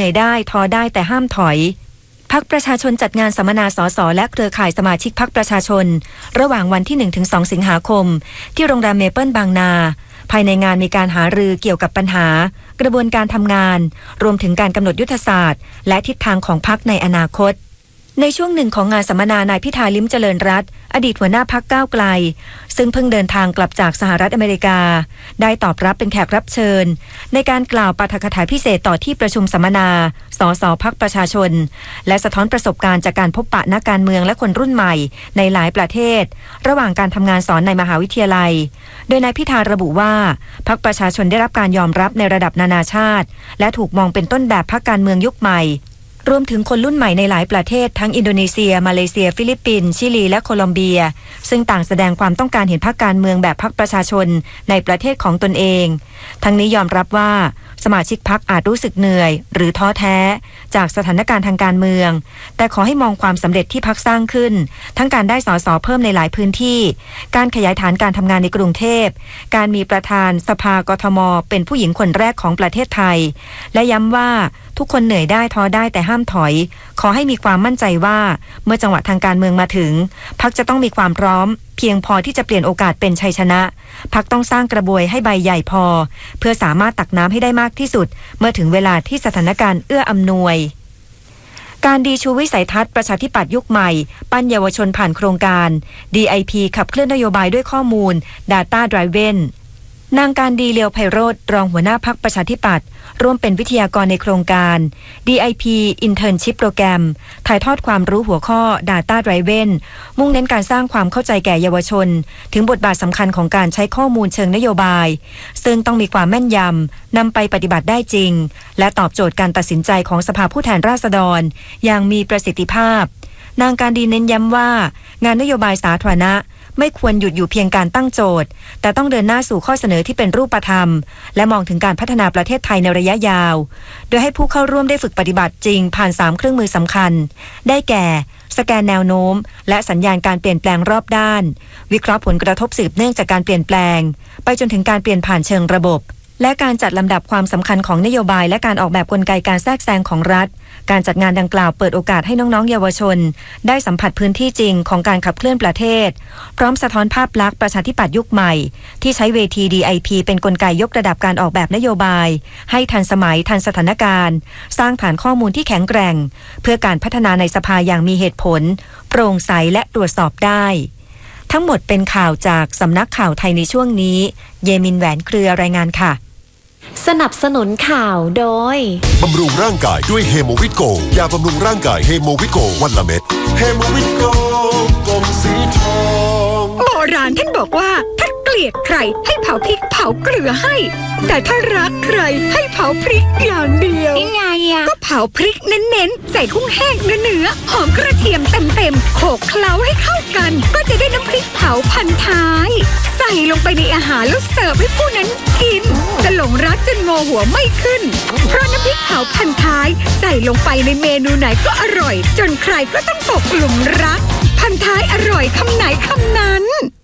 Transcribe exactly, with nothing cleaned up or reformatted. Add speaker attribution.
Speaker 1: อยได้ท้อได้แต่ห้ามถอยพรรคประชาชนจัดงานสัมมนาสสและเครือข่ายสมาชิกพรรคประชาชนระหว่างวันที่ หนึ่งถึงสอง สิงหาคมที่โรงแรมเมเปิลบางนาภายในงานมีการหารือเกี่ยวกับปัญหากระบวนการทำงานรวมถึงการกำหนดยุทธศาสตร์และทิศทางของพรรคในอนาคตในช่วงหนึ่งของงานสัมมนานายพิธาลิ้มเจริญรัตน์อดีตหัวหน้าพรรคก้าวไกลซึ่งเพิ่งเดินทางกลับจากสหรัฐอเมริกาได้ตอบรับเป็นแขกรับเชิญในการกล่าวปาฐกถาพิเศษต่อที่ประชุมสัมมนาสสพรรคประชาชนและสะท้อนประสบการณ์จากการพบปะนักการเมืองและคนรุ่นใหม่ในหลายประเทศระหว่างการทำงานสอนในมหาวิทยาลัยโดยนายพิธาระบุว่าพรรคประชาชนได้รับการยอมรับในระดับนานาชาติและถูกมองเป็นต้นแบบพรรคการเมืองยุคใหม่รวมถึงคนรุ่นใหม่ในหลายประเทศทั้งอินโดนีเซียมาเลเซียฟิลิปปินส์ชิลีและโคลอมเบียซึ่งต่างแสดงความต้องการเห็นพรรคการเมืองแบบพรรคประชาชนในประเทศของตนเองทั้งนี้ยอมรับว่าสมาชิกพรรคอาจรู้สึกเหนื่อยหรือท้อแท้จากสถานการณ์ทางการเมืองแต่ขอให้มองความสำเร็จที่พรรคสร้างขึ้นทั้งการได้สสเพิ่มในหลายพื้นที่การขยายฐานการทำงานในกรุงเทพการมีประธานสภากทมเป็นผู้หญิงคนแรกของประเทศไทยและย้ำว่าทุกคนเหนื่อยได้ท้อได้แต่ห้ามถอยขอให้มีความมั่นใจว่าเมื่อจังหวะทางการเมืองมาถึงพรรคจะต้องมีความพร้อมเพียงพอที่จะเปลี่ยนโอกาสเป็นชัยชนะพรรคต้องสร้างกระบวยให้ใบใหญ่พอเพื่อสามารถตักน้ำให้ได้มากที่สุดเมื่อถึงเวลาที่สถานการณ์เอื้ออำนวยการดีชูวิสัยทัศน์ประชาธิปัตย์ยุคใหม่ปั้นเยาวชนผ่านโครงการ ดี ไอ พี ขับเคลื่อนนโยบายด้วยข้อมูล Data Driven นางการดีเลียวไพโรจน์รองหัวหน้าพรรคประชาธิปัตย์ร่วมเป็นวิทยากรในโครงการ ดี ไอ พี Internship Program ถ่ายทอดความรู้หัวข้อ Data Driven มุ่งเน้นการสร้างความเข้าใจแก่เยาวชนถึงบทบาทสำคัญของการใช้ข้อมูลเชิงนโยบายซึ่งต้องมีความแม่นยำนำไปปฏิบัติได้จริงและตอบโจทย์การตัดสินใจของสภาผู้แทนราษฎรอย่างมีประสิทธิภาพนางการดีเน้นย้ำว่างานนโยบายสาธารณะไม่ควรหยุดอยู่เพียงการตั้งโจทย์แต่ต้องเดินหน้าสู่ข้อเสนอที่เป็นรูปธรรมและมองถึงการพัฒนาประเทศไทยในระยะยาวโดยให้ผู้เข้าร่วมได้ฝึกปฏิบัติจริงผ่านสามเครื่องมือสำคัญได้แก่สแกนแนวโน้มและสัญญาณการเปลี่ยนแปลงรอบด้านวิเคราะห์ผลกระทบสืบเนื่องจากการเปลี่ยนแปลงไปจนถึงการเปลี่ยนผ่านเชิงระบบและการจัดลำดับความสำคัญของนโยบายและการออกแบบกลไกการแทรกแซงของรัฐการจัดงานดังกล่าวเปิดโอกาสให้น้องๆเยาวชนได้สัมผัสพื้นที่จริงของการขับเคลื่อนประเทศพร้อมสะท้อนภาพลักษณ์ประชาธิปัตย์ยุคใหม่ที่ใช้เวที ดี ไอ พี เป็นกลไกยกระดับการออกแบบนโยบายให้ทันสมัยทันสถานการณ์สร้างฐานข้อมูลที่แข็งแกร่งเพื่อการพัฒนาในสภาอย่างมีเหตุผลโปร่งใสและตรวจสอบได้ทั้งหมดเป็นข่าวจากสำนักข่าวไทยในช่วงนี้เยมินแหวนเครือรายงานค่ะ
Speaker 2: สนับสนุนข่าวโดย
Speaker 3: บำรุงร่างกายด้วยเฮโมวิโกยาบำรุงร่างกายเฮโมวิโกวันละเม็ดเฮโมวิโกกลมสีทอง
Speaker 4: โบราณท่านบอกว่าถ้าเกลียดใครให้เผาพริกเผาเกลือให้แต่ถ้ารักใครให้เผาพริกอย่างเดียว
Speaker 2: ยังไงอ่ะ
Speaker 4: ก็เผาพริกเน้นๆใส่กุ้งแห้งเนื้อๆหอมกระเทียมเต็มๆโขลกเคล้าให้เข้ากันก็จะได้น้ำพริกเผาพันท้ายใส่ลงไปในอาหารแล้วเสิร์ฟให้ผู้นั้นกินจะหลงรักจนงอหัวไม่ขึ้นเพราะน้ำพริกเผาพันท้ายใส่ลงไปในเมนูไหนก็อร่อยจนใครก็ต้องตกหลุมรักพันท้ายอร่อยคำไหนคำนั้น